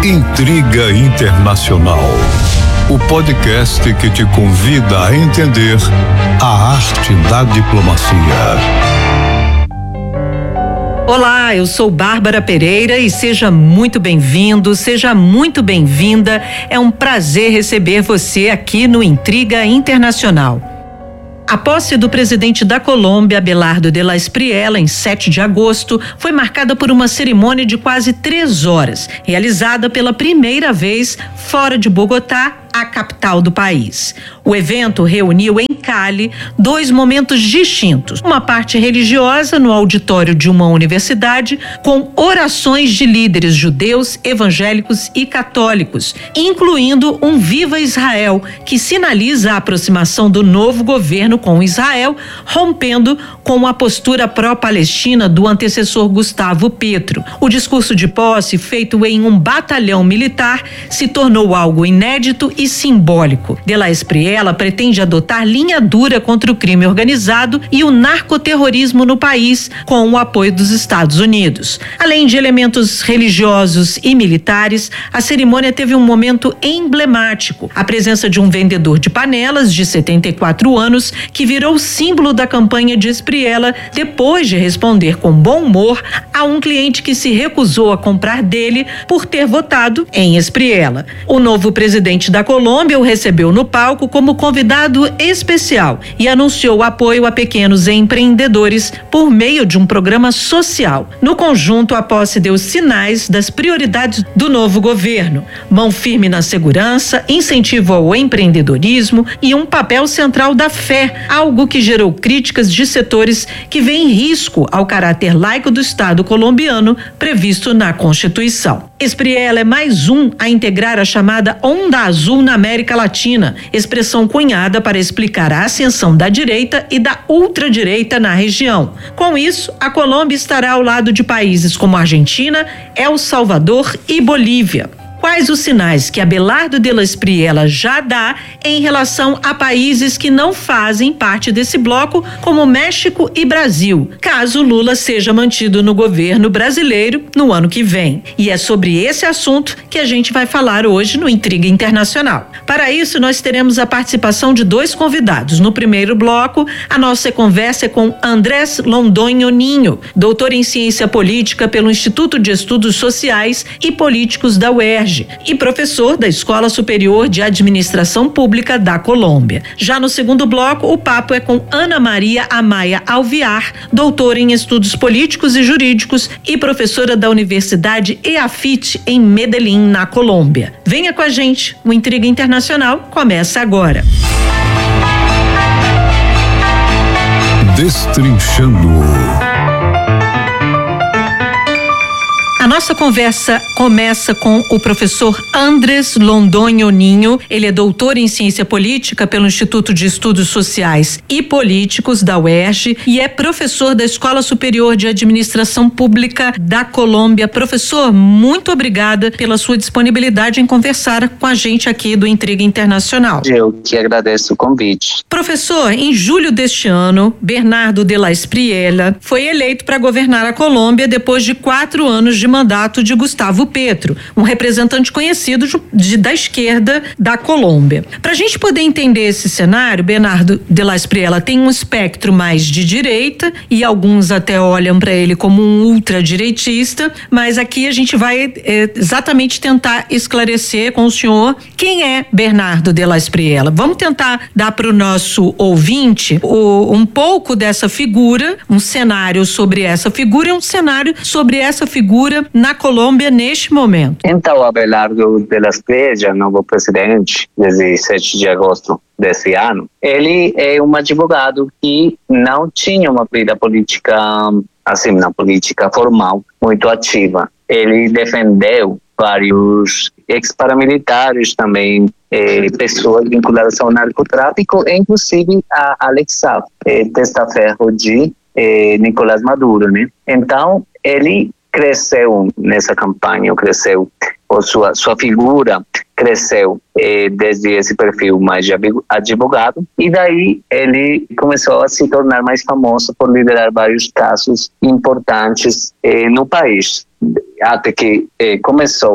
Intriga Internacional, o podcast que te convida a entender a arte da diplomacia. Olá, eu sou Bárbara Pereira e seja muito bem-vindo, seja muito bem-vinda. É um prazer receber você aqui no Intriga Internacional. A posse do presidente da Colômbia, Abelardo de la Espriella, em 7 de agosto, foi marcada por uma cerimônia de quase 3 horas, realizada pela primeira vez fora de Bogotá, a capital do país. O evento reuniu em Cali 2 momentos distintos. Uma parte religiosa no auditório de uma universidade, com orações de líderes judeus, evangélicos e católicos, incluindo um Viva Israel, que sinaliza a aproximação do novo governo com Israel, rompendo com a postura pró-palestina do antecessor Gustavo Petro. O discurso de posse, feito em um batalhão militar, se tornou algo inédito e simbólico. De la Espriella pretende adotar linha dura contra o crime organizado e o narcoterrorismo no país, com o apoio dos Estados Unidos. Além de elementos religiosos e militares, a cerimônia teve um momento emblemático: a presença de um vendedor de panelas de 74 anos que virou símbolo da campanha de Espriella depois de responder com bom humor a um cliente que se recusou a comprar dele por ter votado em Espriella. O novo presidente da Colômbia o recebeu no palco como convidado especial e anunciou apoio a pequenos empreendedores por meio de um programa social. No conjunto, a posse deu sinais das prioridades do novo governo: mão firme na segurança, incentivo ao empreendedorismo e um papel central da fé, algo que gerou críticas de setores que veem risco ao caráter laico do Estado colombiano previsto na Constituição. Espriella é mais um a integrar a chamada Onda Azul na América Latina, expressão cunhada para explicar a ascensão da direita e da ultradireita na região. Com isso, a Colômbia estará ao lado de países como Argentina, El Salvador e Bolívia. Quais os sinais que Abelardo de la Espriella já dá em relação a países que não fazem parte desse bloco, como México e Brasil, caso Lula seja mantido no governo brasileiro no ano que vem? E é sobre esse assunto que a gente vai falar hoje no Intriga Internacional. Para isso, nós teremos a participação de 2 convidados. No primeiro bloco, a nossa conversa é com Andrés Londoño Ninho, doutor em ciência política pelo Instituto de Estudos Sociais e Políticos da UERJ e professor da Escola Superior de Administração Pública da Colômbia. Já no segundo bloco, o papo é com Ana Maria Amaya Alviar, doutora em Estudos Políticos e Jurídicos e professora da Universidade EAFIT em Medellín, na Colômbia. Venha com a gente, o Intriga Internacional começa agora. Destrinchando. A nossa conversa começa com o professor Andrés Londoño Ninho. Ele é doutor em ciência política pelo Instituto de Estudos Sociais e Políticos da UERJ e é professor da Escola Superior de Administração Pública da Colômbia. Professor, muito obrigada pela sua disponibilidade em conversar com a gente aqui do Intriga Internacional. Eu que agradeço o convite. Professor, em julho deste ano, Bernardo de la Espriella foi eleito para governar a Colômbia depois de 4 anos de mandato de Gustavo Petro, um representante conhecido da esquerda da Colômbia. Para a gente poder entender esse cenário, Bernardo de la Espriella tem um espectro mais de direita e alguns até olham para ele como um ultradireitista, mas aqui a gente vai exatamente tentar esclarecer com o senhor quem é Bernardo de la Espriella. Vamos tentar dar para o nosso ouvinte um pouco dessa figura, um cenário sobre essa figura e um cenário sobre essa figura na Colômbia neste momento. Então, Abelardo de la Espriella, novo presidente, desde 7 de agosto desse ano, ele é um advogado que não tinha uma vida política, assim, na política formal, muito ativa. Ele defendeu vários ex-paramilitares também, pessoas vinculadas ao narcotráfico, inclusive a Alex Saab, testaferro de Nicolás Maduro, né? Então, ele cresceu nessa campanha, ou sua figura cresceu desde esse perfil mais de advogado, e daí ele começou a se tornar mais famoso por liderar vários casos importantes no país, até que começou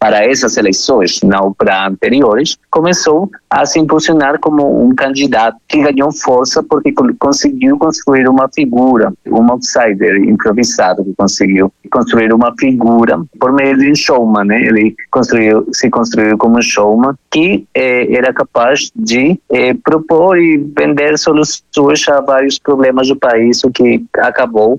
para essas eleições, não para anteriores, começou a se posicionar como um candidato que ganhou força porque conseguiu construir uma figura, um outsider improvisado que conseguiu construir uma figura por meio de um showman, né? Ele se construiu como um showman que era capaz de propor e vender soluções a vários problemas do país, o que acabou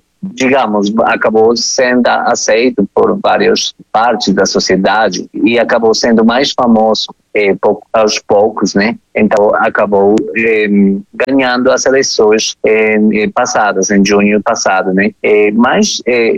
sendo aceito por várias partes da sociedade e acabou sendo mais famoso aos poucos, né? Então acabou ganhando as eleições passadas, em junho passado, né? Mas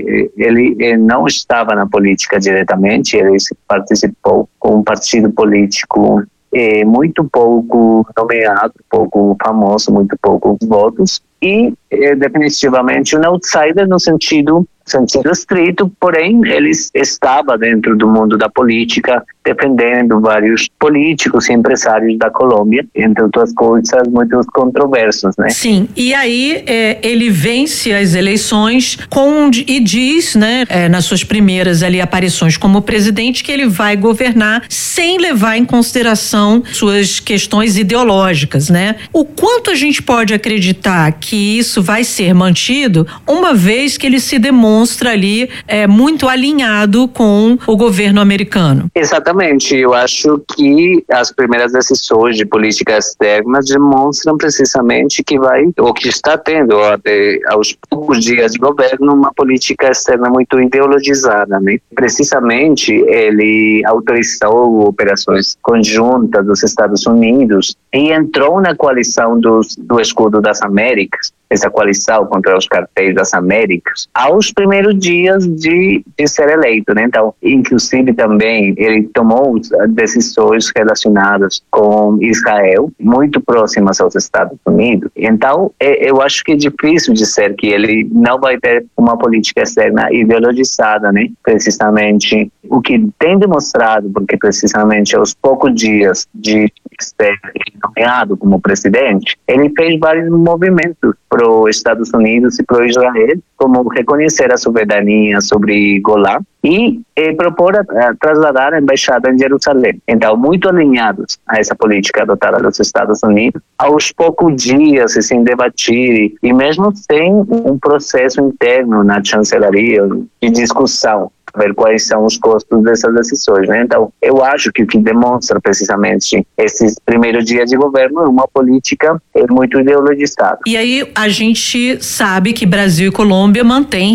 ele não estava na política diretamente, ele participou com um partido político muito pouco nomeado, pouco famoso, muito poucos votos e definitivamente um outsider no sentido estrito, porém ele estava dentro do mundo da política, defendendo vários políticos e empresários da Colômbia, entre outras coisas muito controversas, né? Sim, e aí ele vence as eleições e diz, né, nas suas primeiras ali aparições como presidente, que ele vai governar sem levar em consideração suas questões ideológicas, né? O quanto a gente pode acreditar que isso vai ser mantido, uma vez que ele se demonstra ali muito alinhado com o governo americano? Exatamente, eu acho que as primeiras decisões de política externa demonstram precisamente que está tendo até aos poucos dias de governo uma política externa muito ideologizada, né? Precisamente ele autorizou operações conjuntas dos Estados Unidos e entrou na coalição do Escudo das Américas, essa coalição contra os cartéis das Américas, aos primeiros dias de ser eleito, né? Então, inclusive também ele tomou decisões relacionadas com Israel, muito próximas aos Estados Unidos. Então, eu acho que é difícil dizer que ele não vai ter uma política externa ideologizada, né? Precisamente o que tem demonstrado, porque precisamente aos poucos dias de ser nomeado como presidente, ele fez vários movimentos para os Estados Unidos e para Israel, como reconhecer a soberania sobre Golã e propor trasladar a embaixada em Jerusalém. Então, muito alinhados a essa política adotada pelos Estados Unidos, aos poucos dias, sem debater e mesmo sem um processo interno na chancelaria de discussão, ver quais são os custos dessas decisões, né? Então, eu acho que o que demonstra precisamente esses primeiros dias de governo é uma política muito ideologizada. E aí a gente sabe que Brasil e Colômbia mantêm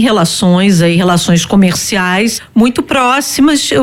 relações comerciais muito próximas.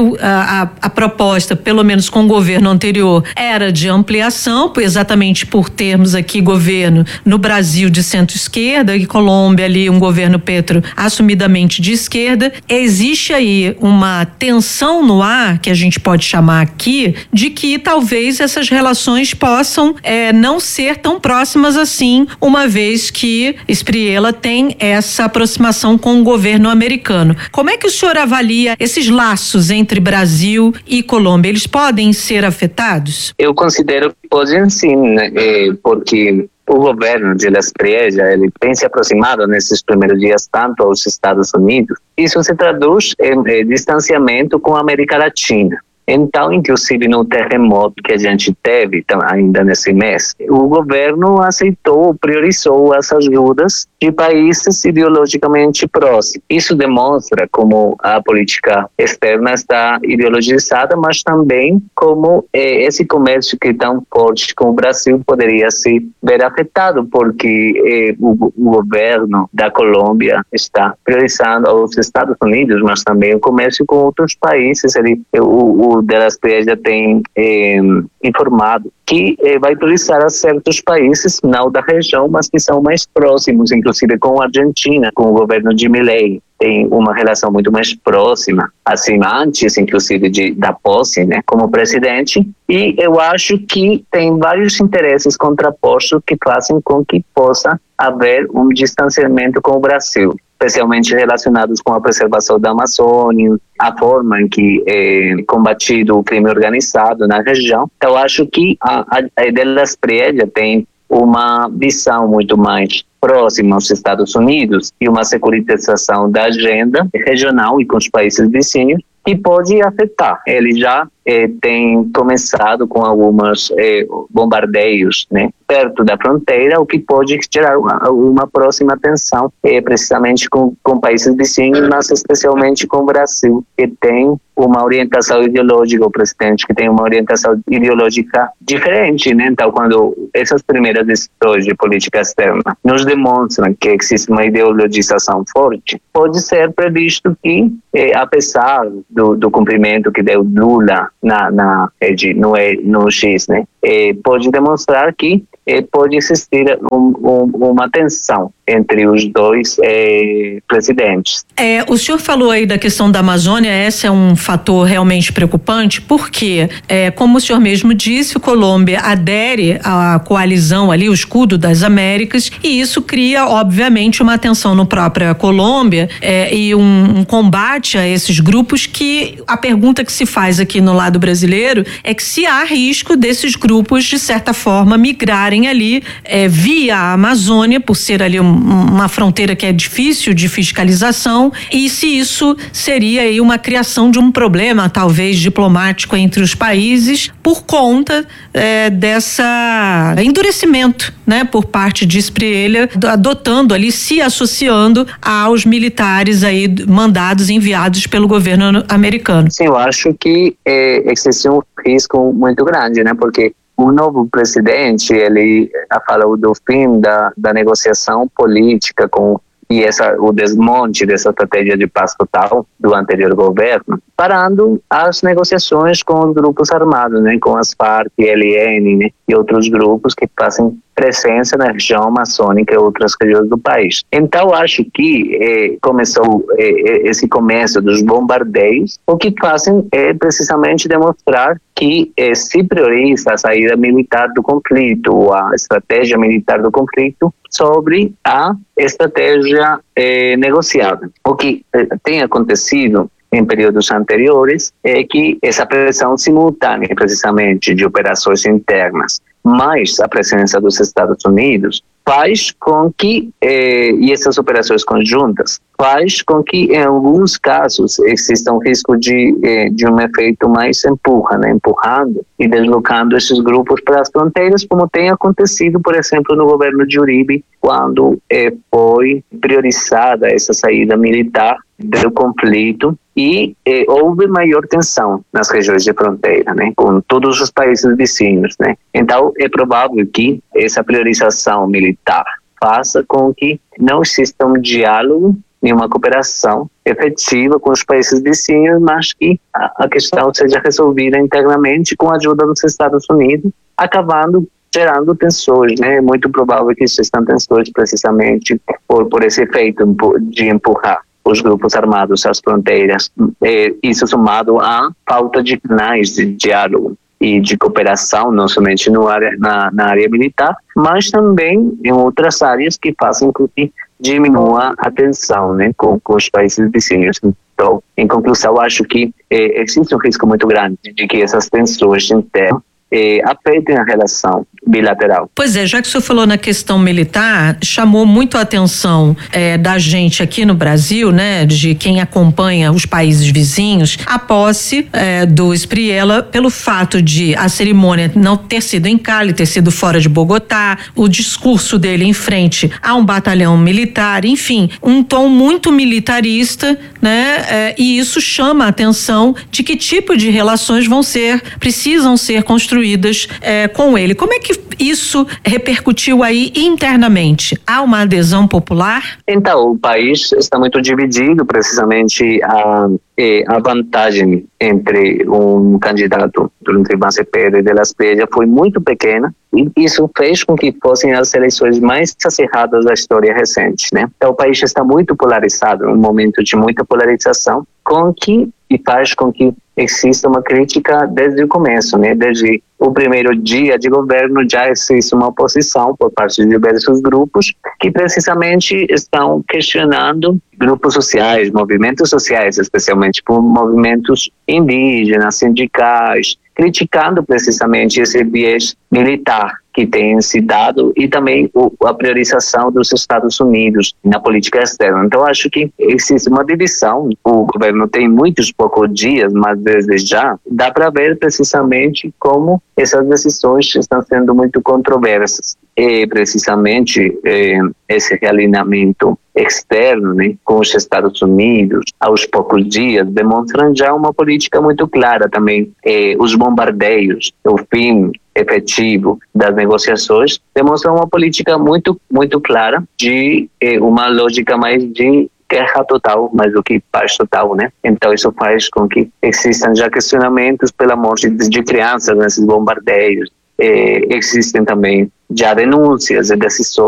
A proposta, pelo menos com o governo anterior, era de ampliação, exatamente por termos aqui governo no Brasil de centro-esquerda e Colômbia ali um governo Petro assumidamente de esquerda. Existe aí uma tensão no ar, que a gente pode chamar aqui, de que talvez essas relações possam não ser tão próximas assim, uma vez que Espriella tem essa aproximação com o governo americano. Como é que o senhor avalia esses laços entre Brasil e Colômbia? Eles podem ser afetados? Eu considero que podem sim, né? Porque o governo de Espriella, ele tem se aproximado nesses primeiros dias tanto aos Estados Unidos. Isso se traduz em distanciamento com a América Latina. Então, inclusive no terremoto que a gente teve ainda nesse mês, o governo aceitou, priorizou as ajudas de países ideologicamente próximos. Isso demonstra como a política externa está ideologizada, mas também como esse comércio que é tão forte com o Brasil poderia se ver afetado, porque o governo da Colômbia está priorizando os Estados Unidos, mas também o comércio com outros países. O de Espriella tem informado que vai priorizar a certos países, não da região, mas que são mais próximos, inclusive com a Argentina, com o governo de Milei. Tem uma relação muito mais próxima, assim, antes, inclusive, da posse, né, como presidente. E eu acho que tem vários interesses contrapostos que fazem com que possa haver um distanciamento com o Brasil, especialmente relacionados com a preservação da Amazônia, a forma em que é combatido o crime organizado na região. Então, acho que a ideia Espriella tem uma visão muito mais próxima aos Estados Unidos e uma securitização da agenda regional e com os países vizinhos, que pode afetar. Ele já tem começado com alguns bombardeios, né, perto da fronteira, o que pode gerar uma próxima tensão, precisamente com países vizinhos, mas especialmente com o Brasil, que tem uma orientação ideológica, o presidente que tem uma orientação ideológica diferente, né? Então, quando essas primeiras decisões de política externa nos demonstram que existe uma ideologização forte, pode ser previsto que, apesar do cumprimento que deu Lula no X, né, pode demonstrar que pode existir uma tensão entre os dois presidentes. O senhor falou aí da questão da Amazônia, esse é um fator realmente preocupante, porque, como o senhor mesmo disse, a Colômbia adere à coalizão ali, o Escudo das Américas, e isso cria, obviamente, uma tensão no própria Colômbia e um combate a esses grupos, que a pergunta que se faz aqui no lado brasileiro é que se há risco desses grupos, de certa forma, migrarem ali via a Amazônia, por ser ali uma fronteira que é difícil de fiscalização, e se isso seria aí uma criação de um problema, talvez diplomático, entre os países, por conta dessa endurecimento, né, por parte de Espriella, adotando ali, se associando aos militares aí mandados, enviados pelo governo americano. Sim, eu acho que existe um risco muito grande, né, porque o novo presidente, ele falou do fim da negociação política e o desmonte dessa estratégia de paz total do anterior governo, parando as negociações com os grupos armados, né, com as Farc, ELN, né, e outros grupos que fazem presença na região amazônica e outras regiões do país. Então, acho que começou esse começo dos bombardeios, o que fazem é precisamente demonstrar que se prioriza a saída militar do conflito, ou a estratégia militar do conflito, sobre a estratégia negociada. O que tem acontecido em períodos anteriores é que essa pressão simultânea, precisamente, de operações internas, mais a presença dos Estados Unidos, faz com que, e essas operações conjuntas, faz com que, em alguns casos, exista um risco de um efeito mais empurrando e deslocando esses grupos para as fronteiras, como tem acontecido, por exemplo, no governo de Uribe, quando foi priorizada essa saída militar do conflito e houve maior tensão nas regiões de fronteira, né, com todos os países vizinhos, né. Então, é provável que essa priorização militar faça com que não exista um diálogo nem uma cooperação efetiva com os países vizinhos, mas que a questão seja resolvida internamente com a ajuda dos Estados Unidos, gerando tensões, né? É muito provável que existam tensões precisamente por esse efeito de empurrar os grupos armados às fronteiras. Isso somado à falta de canais de diálogo e de cooperação, não somente na área militar, mas também em outras áreas que fazem com que diminua a tensão, né, com os países vizinhos. Então, em conclusão, acho que existe um risco muito grande de que essas tensões internas afetem a relação bilateral. Pois é, já que o senhor falou na questão militar, chamou muito a atenção da gente aqui no Brasil, né, de quem acompanha os países vizinhos, a posse do Espriella, pelo fato de a cerimônia não ter sido em Cali, ter sido fora de Bogotá, o discurso dele em frente a um batalhão militar, enfim, um tom muito militarista, né, e isso chama a atenção de que tipo de relações precisam ser construídas com ele. Como é que isso repercutiu aí internamente? Há uma adesão popular? Então, o país está muito dividido, precisamente a vantagem entre um candidato, entre Iván Cepeda e de la Espriella, foi muito pequena, e isso fez com que fossem as eleições mais acirradas da história recente, né? Então, o país está muito polarizado, um momento de muita polarização, e faz com que exista uma crítica desde o começo, né? Desde o primeiro dia de governo já existe uma oposição por parte de diversos grupos que precisamente estão questionando grupos sociais, movimentos sociais, especialmente por movimentos indígenas, sindicais, criticando precisamente esse viés militar que tem se dado e também a priorização dos Estados Unidos na política externa. Então, acho que existe uma divisão. O governo tem poucos dias, mas desde já dá para ver precisamente como essas decisões estão sendo muito controversas. E precisamente esse realinhamento externo, né, com os Estados Unidos, aos poucos dias, demonstram já uma política muito clara também. Os bombardeios, o fim efetivo das negociações, demonstram uma política muito, muito clara de uma lógica mais de guerra total, mais do que paz total, né? Então isso faz com que existam já questionamentos pela morte de crianças nesses bombardeios. Existem também já denúncias e decisões